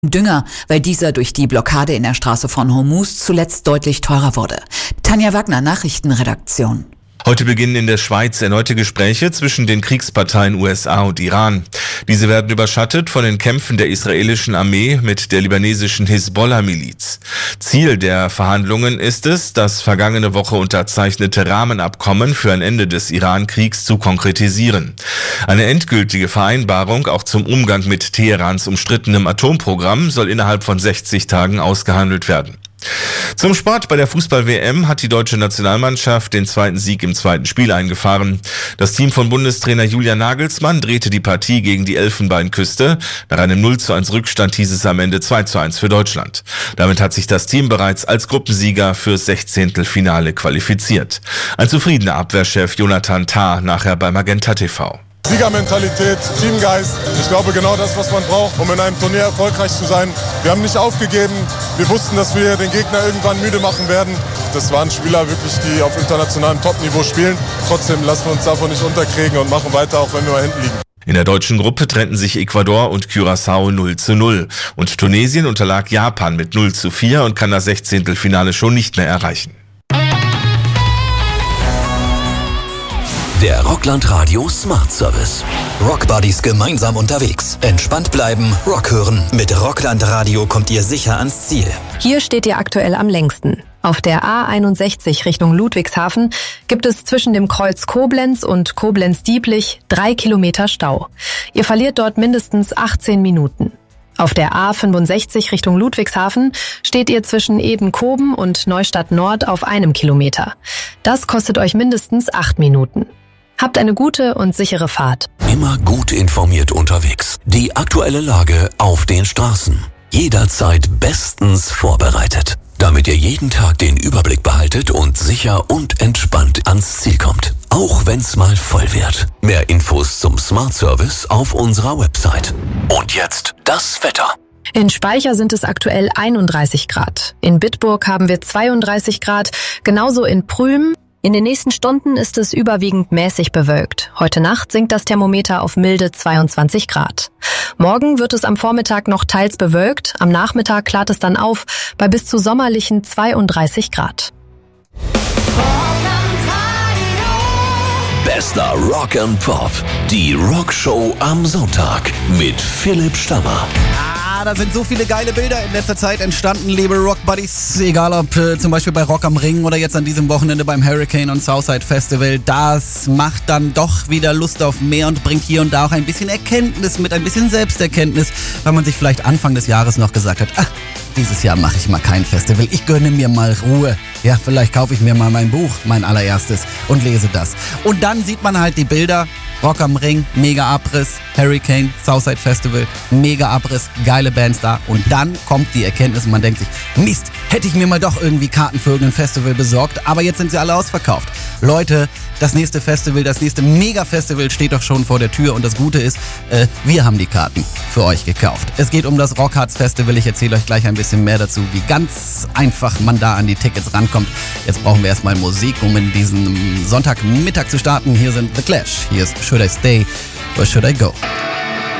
Dünger, weil dieser durch die Blockade in der Straße von Hormuz zuletzt deutlich teurer wurde. Tanja Wagner, Nachrichtenredaktion. Heute beginnen in der Schweiz erneute Gespräche zwischen den Kriegsparteien USA und Iran. Diese werden überschattet von den Kämpfen der israelischen Armee mit der libanesischen Hisbollah-Miliz. Ziel der Verhandlungen ist es, das vergangene Woche unterzeichnete Rahmenabkommen für ein Ende des Iran-Kriegs zu konkretisieren. Eine endgültige Vereinbarung auch zum Umgang mit Teherans umstrittenem Atomprogramm soll innerhalb von 60 Tagen ausgehandelt werden. Zum Sport: Bei der Fußball-WM hat die deutsche Nationalmannschaft den zweiten Sieg im zweiten Spiel eingefahren. Das Team von Bundestrainer Julian Nagelsmann drehte die Partie gegen die Elfenbeinküste. Nach einem 0:1 Rückstand hieß es am Ende 2:1 für Deutschland. Damit hat sich das Team bereits als Gruppensieger fürs 16. qualifiziert. Ein zufriedener Abwehrchef Jonathan Tah nachher bei Magenta TV. Siegermentalität, Teamgeist. Ich glaube, genau das, was man braucht, um in einem Turnier erfolgreich zu sein. Wir haben nicht aufgegeben. Wir wussten, dass wir den Gegner irgendwann müde machen werden. Das waren Spieler wirklich, die auf internationalem Topniveau spielen. Trotzdem lassen wir uns davon nicht unterkriegen und machen weiter, auch wenn wir mal hinten liegen. In der deutschen Gruppe trennten sich Ecuador und Curaçao 0:0. Und Tunesien unterlag Japan mit 0:4 und kann das 16. schon nicht mehr erreichen. Der Rockland Radio Smart Service. Rockbuddies gemeinsam unterwegs. Entspannt bleiben, Rock hören. Mit Rockland Radio kommt ihr sicher ans Ziel. Hier steht ihr aktuell am längsten. Auf der A61 Richtung Ludwigshafen gibt es zwischen dem Kreuz Koblenz und Koblenz-Dieblich 3 Kilometer Stau. Ihr verliert dort mindestens 18 Minuten. Auf der A65 Richtung Ludwigshafen steht ihr zwischen Edenkoben und Neustadt Nord auf 1 Kilometer. Das kostet euch mindestens 8 Minuten. Habt eine gute und sichere Fahrt. Immer gut informiert unterwegs. Die aktuelle Lage auf den Straßen. Jederzeit bestens vorbereitet. Damit ihr jeden Tag den Überblick behaltet und sicher und entspannt ans Ziel kommt. Auch wenn's mal voll wird. Mehr Infos zum Smart Service auf unserer Website. Und jetzt das Wetter. In Speicher sind es aktuell 31 Grad. In Bitburg haben wir 32 Grad, genauso in Prüm. In den nächsten Stunden ist es überwiegend mäßig bewölkt. Heute Nacht sinkt das Thermometer auf milde 22 Grad. Morgen wird es am Vormittag noch teils bewölkt, am Nachmittag klart es dann auf bei bis zu sommerlichen 32 Grad. Bester Rock and Pop. Die Rockshow am Sonntag mit Philipp Stammer. Da sind so viele geile Bilder in letzter Zeit entstanden, liebe Rock-Buddies. Egal ob zum Beispiel bei Rock am Ring oder jetzt an diesem Wochenende beim Hurricane und Southside Festival. Das macht dann doch wieder Lust auf mehr und bringt hier und da auch ein bisschen Erkenntnis mit, ein bisschen Selbsterkenntnis, weil man sich vielleicht Anfang des Jahres noch gesagt hat, dieses Jahr mache ich mal kein Festival, ich gönne mir mal Ruhe. Ja, vielleicht kaufe ich mir mal mein Buch, mein allererstes, und lese das. Und dann sieht man halt die Bilder. Rock am Ring, mega Abriss, Hurricane, Southside Festival, mega Abriss, geile Bands da. Und dann kommt die Erkenntnis und man denkt sich, Mist, hätte ich mir mal doch irgendwie Karten für irgendein Festival besorgt, aber jetzt sind sie alle ausverkauft. Leute, das nächste Festival, das nächste Mega-Festival steht doch schon vor der Tür und das Gute ist, wir haben die Karten für euch gekauft. Es geht um das Rockharz Festival, ich erzähle euch gleich ein bisschen mehr dazu, wie ganz einfach man da an die Tickets rankommt. Jetzt brauchen wir erstmal Musik, um in diesen Sonntagmittag zu starten. Hier sind The Clash, hier ist Should I Stay or Should I Go?